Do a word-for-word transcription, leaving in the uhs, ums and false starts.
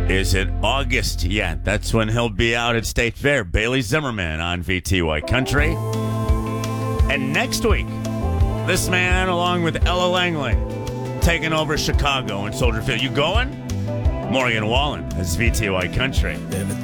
Is it August? Yeah, that's when he'll be out at State Fair. Bailey Zimmerman on V T Y Country. And next week, this man, along with Ella Langley, taking over Chicago and Soldier Field. You going? Morgan Wallen as V T Y Country.